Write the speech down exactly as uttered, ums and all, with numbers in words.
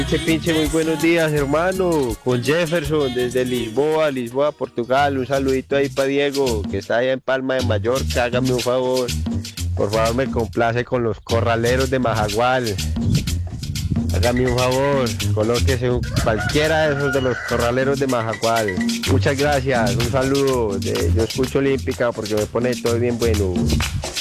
Pinche, pinche, muy buenos días, hermano. Con Jefferson desde Lisboa, Lisboa, Portugal. Un saludito ahí para Diego, que está allá en Palma de Mallorca. Hágame un favor. Por favor, me complace con los corraleros de Majagual. Hágame un favor, colóquese un- cualquiera de esos de los corraleros de Majagual. Muchas gracias, un saludo. De- yo escucho Olímpica porque me pone todo bien bueno.